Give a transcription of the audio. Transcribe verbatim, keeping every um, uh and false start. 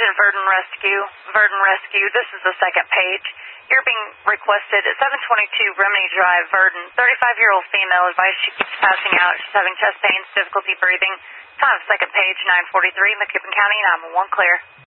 Attention Verdon Rescue. Verdon Rescue, this is the second page. You're being requested at seven twenty-two Remini Drive, Verdon. thirty-five-year-old female advice she keeps passing out. She's having chest pains, difficulty breathing. Time of second page, nine forty-three, McKibbin County, nine one one clear.